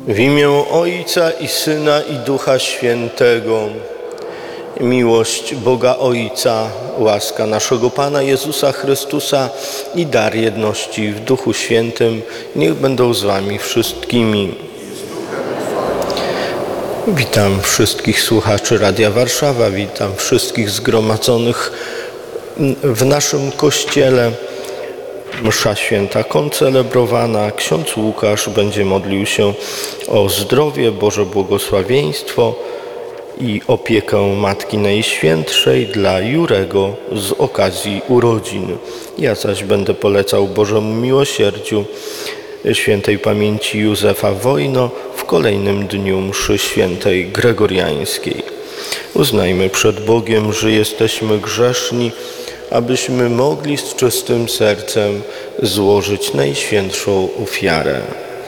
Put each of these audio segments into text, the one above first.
W imię Ojca i Syna i Ducha Świętego. Miłość Boga Ojca, łaska naszego Pana Jezusa Chrystusa i dar jedności w Duchu Świętym niech będą z wami wszystkimi. Witam wszystkich słuchaczy Radia Warszawa, witam wszystkich zgromadzonych w naszym kościele. Msza święta koncelebrowana. Ksiądz Łukasz będzie modlił się o zdrowie, Boże błogosławieństwo i opiekę Matki Najświętszej dla Jurego z okazji urodzin. Ja zaś będę polecał Bożemu miłosierdziu świętej pamięci Józefa Wojno w kolejnym dniu mszy świętej gregoriańskiej. Uznajmy przed Bogiem, że jesteśmy grzeszni, abyśmy mogli z czystym sercem złożyć Najświętszą ofiarę.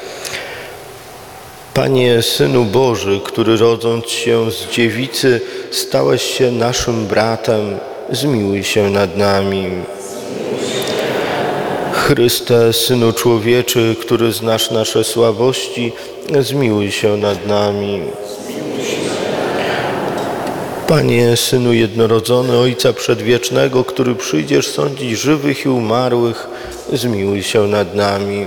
Panie, Synu Boży, który rodząc się z dziewicy stałeś się naszym bratem, zmiłuj się nad nami. Chryste, Synu Człowieczy, który znasz nasze słabości, zmiłuj się nad nami. Panie, Synu jednorodzony Ojca Przedwiecznego, który przyjdziesz sądzić żywych i umarłych, zmiłuj się nad nami.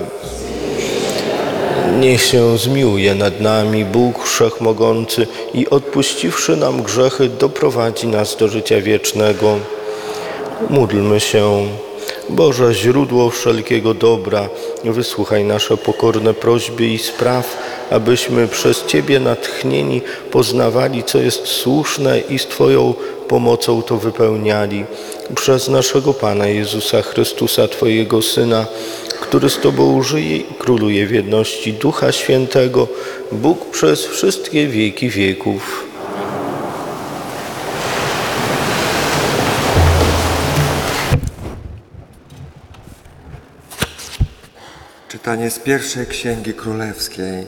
Niech się zmiłuje nad nami Bóg Wszechmogący i odpuściwszy nam grzechy, doprowadzi nas do życia wiecznego. Módlmy się. Boże, źródło wszelkiego dobra, wysłuchaj nasze pokorne prośby i spraw, abyśmy przez Ciebie natchnieni poznawali, co jest słuszne i z Twoją pomocą to wypełniali. Przez naszego Pana Jezusa Chrystusa, Twojego Syna, który z Tobą żyje i króluje w jedności Ducha Świętego, Bóg przez wszystkie wieki wieków. Czytanie z pierwszej Księgi Królewskiej.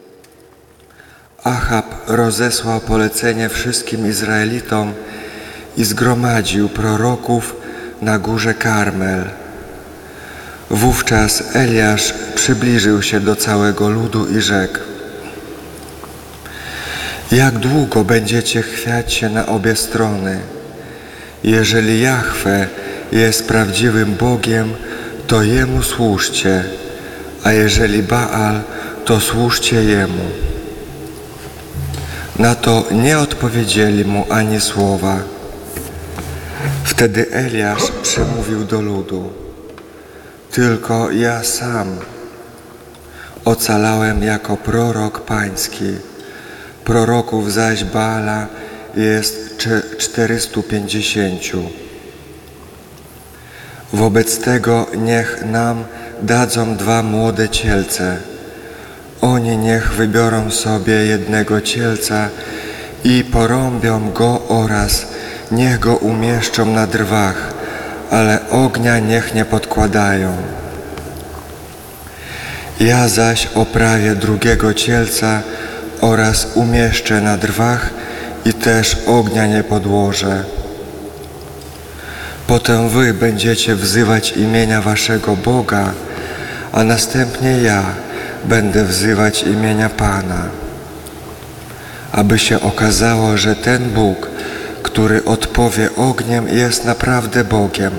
Achab rozesłał polecenie wszystkim Izraelitom i zgromadził proroków na górze Karmel. Wówczas Eliasz przybliżył się do całego ludu i rzekł: jak długo będziecie chwiać się na obie strony? Jeżeli Jahwe jest prawdziwym Bogiem, to Jemu służcie, a jeżeli Baal, to służcie Jemu. Na to nie odpowiedzieli mu ani słowa. Wtedy Eliasz przemówił do ludu: tylko ja sam ocalałem jako prorok pański, proroków zaś Baala jest 450. Wobec tego niech nam dadzą 2 młode cielce. Oni niech wybiorą sobie jednego cielca i porąbią go oraz niech go umieszczą na drwach, ale ognia niech nie podkładają. Ja zaś oprawię drugiego cielca oraz umieszczę na drwach i też ognia nie podłożę. Potem wy będziecie wzywać imienia waszego Boga, a następnie ja będę wzywać imienia Pana, aby się okazało, że ten Bóg, który odpowie ogniem, jest naprawdę Bogiem.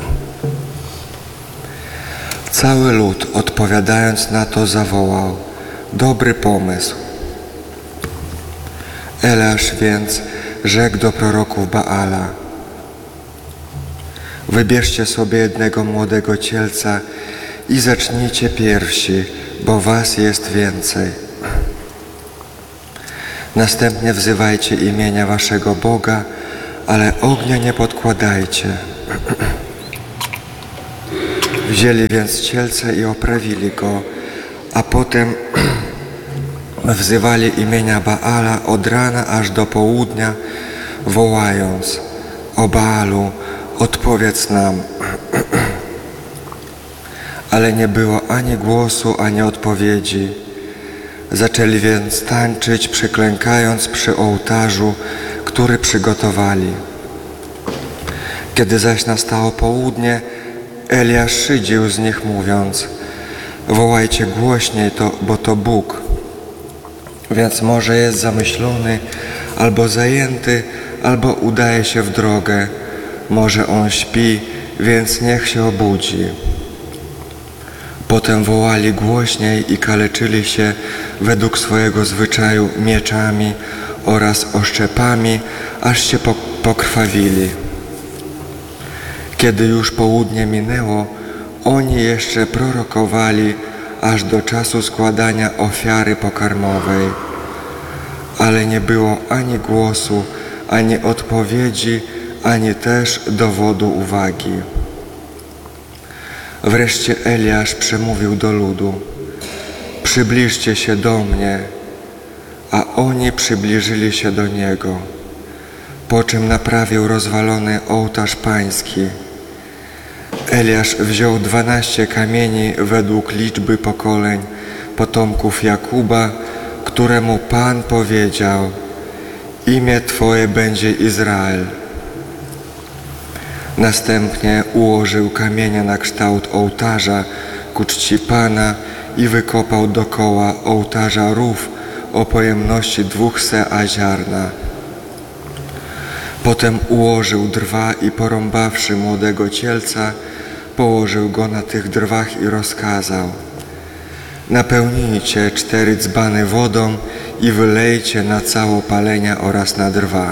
Cały lud, odpowiadając na to, zawołał: dobry pomysł. Eliasz więc rzekł do proroków Baala: wybierzcie sobie jednego młodego cielca i zacznijcie pierwsi, bo was jest więcej. Następnie wzywajcie imienia waszego Boga, ale ognia nie podkładajcie. Wzięli więc cielce i oprawili go, a potem wzywali imienia Baala od rana aż do południa, wołając: o Baalu, odpowiedz nam. Ale nie było ani głosu, ani odpowiedzi. Zaczęli więc tańczyć, przyklękając przy ołtarzu, który przygotowali. Kiedy zaś nastało południe, Eliasz szydził z nich, mówiąc: wołajcie głośniej, bo to Bóg. więc może jest zamyślony, albo zajęty, albo udaje się w drogę. Może on śpi, więc niech się obudzi. Potem wołali głośniej i kaleczyli się według swojego zwyczaju mieczami oraz oszczepami, aż się pokrwawili. Kiedy już południe minęło, oni jeszcze prorokowali aż do czasu składania ofiary pokarmowej. Ale nie było ani głosu, ani odpowiedzi, ani też dowodu uwagi. Wreszcie Eliasz przemówił do ludu: przybliżcie się do mnie, a oni przybliżyli się do niego, po czym naprawił rozwalony ołtarz pański. Eliasz wziął 12 kamieni według liczby pokoleń potomków Jakuba, któremu Pan powiedział: imię Twoje będzie Izrael. Następnie ułożył kamienie na kształt ołtarza ku czci Pana i wykopał dokoła ołtarza rów o pojemności 2 seah ziarna. Potem ułożył drwa i porąbawszy młodego cielca, położył go na tych drwach i rozkazał: napełnijcie 4 dzbany wodą i wylejcie na całopalenia oraz na drwa.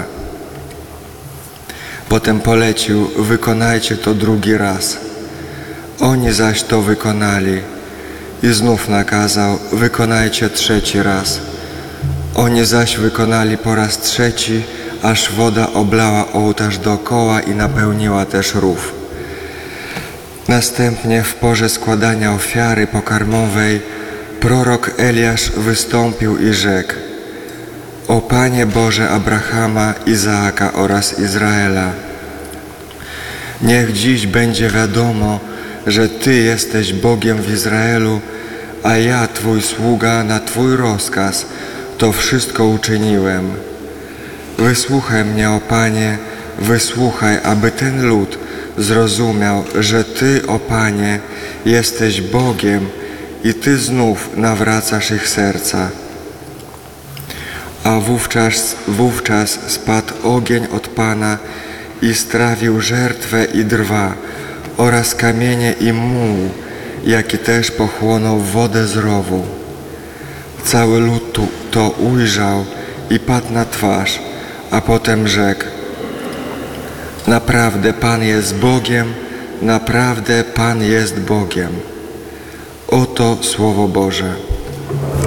Potem polecił: wykonajcie to drugi raz. Oni zaś to wykonali. I znów nakazał: wykonajcie 3. raz. Oni zaś wykonali po raz 3, aż woda oblała ołtarz dookoła i napełniła też rów. Następnie w porze składania ofiary pokarmowej prorok Eliasz wystąpił i rzekł: o Panie Boże Abrahama, Izaaka oraz Izraela, niech dziś będzie wiadomo, że Ty jesteś Bogiem w Izraelu, a ja, Twój sługa, na Twój rozkaz to wszystko uczyniłem. Wysłuchaj mnie, o Panie, wysłuchaj, aby ten lud zrozumiał, że Ty, o Panie, jesteś Bogiem i Ty znów nawracasz ich serca. A wówczas spadł ogień od Pana i strawił żertwę i drwa oraz kamienie i muł, jaki też pochłonął wodę z rowu. Cały lud to ujrzał i padł na twarz, a potem rzekł: naprawdę Pan jest Bogiem, naprawdę Pan jest Bogiem. Oto Słowo Boże.